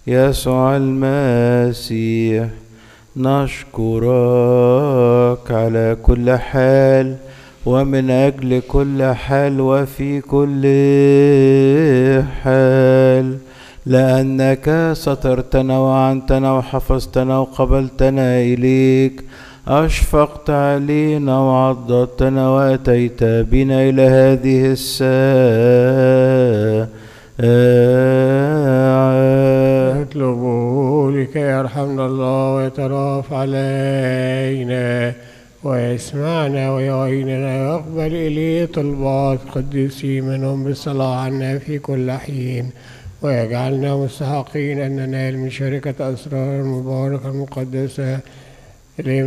يسوع المسيح، نشكرك على كل حال ومن أجل كل حال وفي كل حال، لأنك سترتنا وعنتنا وحفظتنا وقبلتنا إليك، أشفقت علينا وعضدتنا وأتيت بنا إلى هذه الساعة. نطلب لكي يرحمنا الله ويترأف علينا ويسمعنا ويعيننا ويقبل إليه طلبات قديسين منهم بالصلاة عنا في كل حين، ويجعلنا مستحقين أن ننال من شركة أسرار المباركة المقدسة